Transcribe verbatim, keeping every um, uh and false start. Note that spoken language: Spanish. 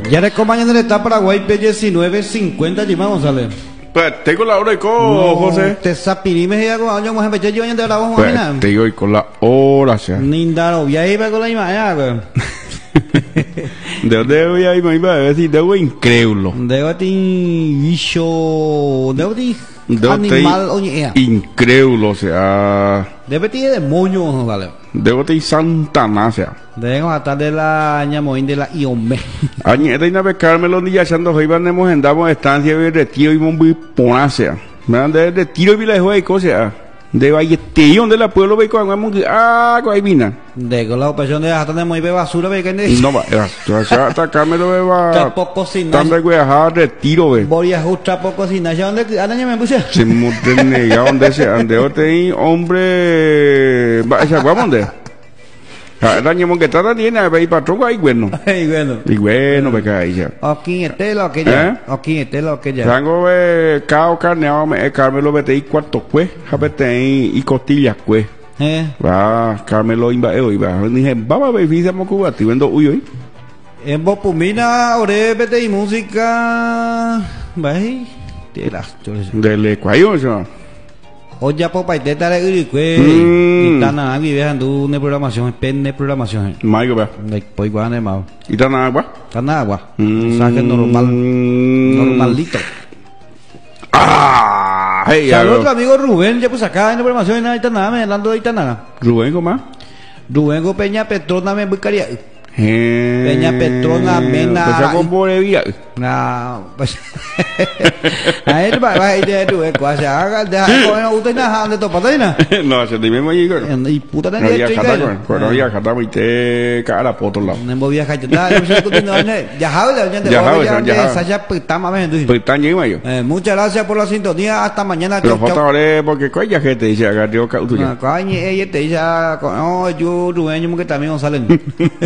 Ya le acompañan en está Paraguay P diecinueve cincuenta Jimá González. Pues tengo la hora de co, José. Te sapinime ya con años más empecé yo de la voz Pues tengo con la hora, ya. Nindaro, ya iba con la imagen, güey. De dónde voy a ir, me iba a decir, debo incrédulo. Debo ti bicho, debo ti animal oye. Incrédulo, o sea. Debo ti demonio, vale. Debo ti Santana, o sea. Debemos estar de la ñamoín de la Iombe. Añeta y navecarme ni ya echando hoy vanemos en damos estancia de retiro y muy ponasea. Me dan de retiro y la juega y cosas. De valletillón de la pueblo ve con ah con ahí vina. De con la operación de hasta de muy basura ve que no va, ya atacarme lo beba. Tampoco sin nada. También voy a dejar retiro ve. Voy a ajustar poco sin nada. ¿Dónde anda me puse? Se mute nega donde se ande ote hombre va esa vamos de. Daño que trata tiene a ver patrón ahí bueno. Ay bueno. Y bueno me cae ya. Aquí este lo que ya. Aquí este lo que ya. Rango ve cao carneado me Carmelo vete y cuarto pues, japete y costillas pues. Eh. Va Carmelo imba e iba. Dije, "Vamos a ver si estamos cubati vendo uy hoy." En Bopumina ore vete y música. Vai. De las Dele cuayo eso. Oye, popa, y te estaré y que están a viviendo una programación, pende programación. Mayo, va. Pues igual, hermano. ¿Y tan agua? Tan agua. Saque normal. Normalito. Ah, hey, saludos otro amigo Rubén, ya pues acá en la programación, en Itanada, me hablando de Itanada. Rubén, ¿cómo más? Rubén Peña Petrona me buscaría. Eh, Peña Petrona, Mena. Pues como Bolivia. No, pues. A él va a ir de tu ecuación. Haga de algo, usted nada de topatina. No, se dime muy bien. Y puta no había catado, no había catado y te cara por otro lado. No voy a viajar, no sé qué no ya sabes, ya sabes, ya sabes, ya pues está más bien. Pues está bien, mayo. Muchas gracias por la sintonía, hasta mañana. Pero foto porque coña gente dice, agarró cauto ya. Coña, ella te dice, no, yo Rubén, yo que también salen.